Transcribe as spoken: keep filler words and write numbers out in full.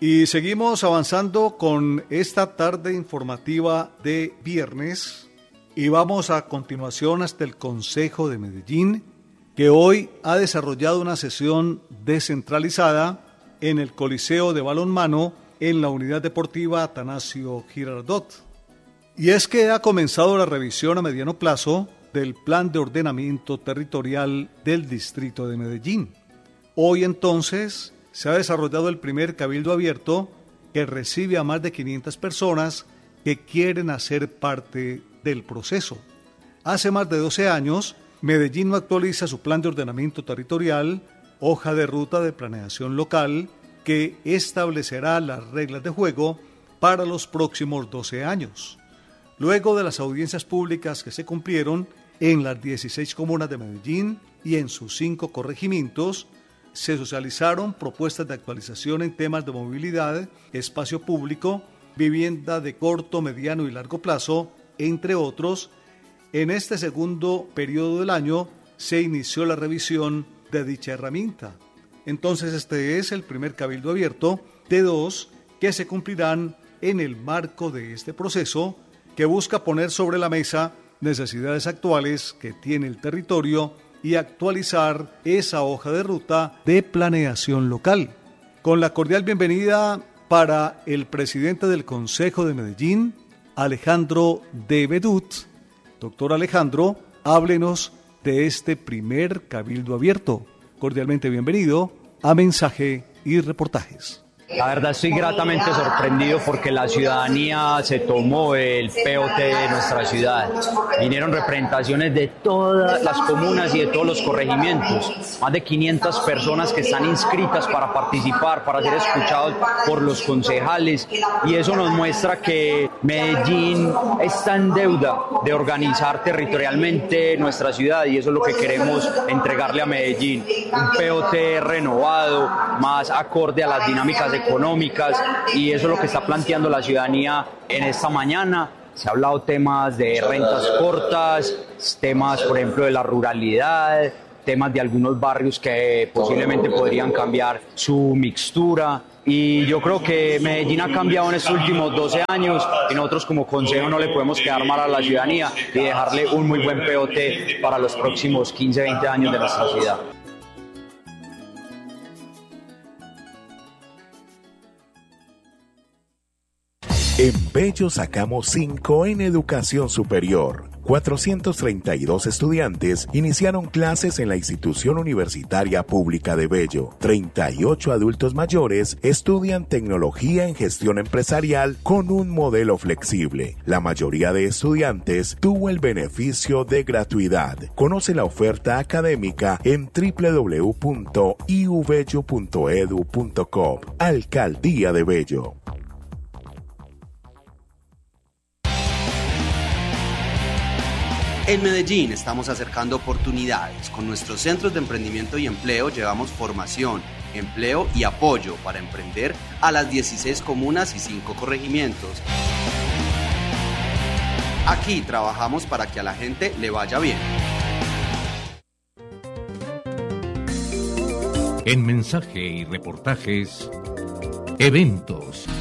Y seguimos avanzando con esta tarde informativa de viernes y vamos a continuación hasta el Consejo de Medellín, que hoy ha desarrollado una sesión descentralizada en el Coliseo de Balonmano en la Unidad Deportiva Atanasio Girardot. Y es que ha comenzado la revisión a mediano plazo del Plan de Ordenamiento Territorial del Distrito de Medellín. Hoy entonces se ha desarrollado el primer cabildo abierto que recibe a más de quinientas personas que quieren hacer parte del proceso. Hace más de doce años, Medellín no actualiza su plan de ordenamiento territorial, hoja de ruta de planeación local, que establecerá las reglas de juego para los próximos doce años. Luego de las audiencias públicas que se cumplieron en las dieciséis comunas de Medellín y en sus cinco corregimientos, se socializaron propuestas de actualización en temas de movilidad, espacio público, vivienda de corto, mediano y largo plazo, entre otros. En este segundo periodo del año se inició la revisión de dicha herramienta. Entonces este es el primer cabildo abierto de dos que se cumplirán en el marco de este proceso que busca poner sobre la mesa necesidades actuales que tiene el territorio y actualizar esa hoja de ruta de planeación local. Con la cordial bienvenida para el presidente del Consejo de Medellín, Alejandro de Bedut. Doctor Alejandro, háblenos de este primer cabildo abierto. Cordialmente bienvenido a Mensaje y Reportajes. La verdad estoy gratamente sorprendido porque la ciudadanía se tomó el P O T de nuestra ciudad. Vinieron representaciones de todas las comunas y de todos los corregimientos. Más de quinientas personas que están inscritas para participar, para ser escuchados por los concejales. Y eso nos muestra que Medellín está en deuda de organizar territorialmente nuestra ciudad y eso es lo que queremos entregarle a Medellín. Un P O T renovado, más acorde a las dinámicas económicas y eso es lo que está planteando la ciudadanía en esta mañana. Se ha hablado temas de rentas cortas, temas por ejemplo de la ruralidad, temas de algunos barrios que posiblemente podrían cambiar su mixtura y yo creo que Medellín ha cambiado en estos últimos doce años y nosotros como consejo no le podemos quedar mal a la ciudadanía y dejarle un muy buen P O T para los próximos quince, veinte años de nuestra ciudad. En Bello sacamos cinco en educación superior. cuatrocientos treinta y dos estudiantes iniciaron clases en la institución universitaria pública de Bello. treinta y ocho adultos mayores estudian tecnología en gestión empresarial con un modelo flexible. La mayoría de estudiantes tuvo el beneficio de gratuidad. Conoce la oferta académica en doble u doble u doble u punto i u bello punto e d u punto co. Alcaldía de Bello. En Medellín estamos acercando oportunidades. Con nuestros centros de emprendimiento y empleo llevamos formación, empleo y apoyo para emprender a las dieciséis comunas y cinco corregimientos. Aquí trabajamos para que a la gente le vaya bien. En Mensaje y Reportajes, eventos.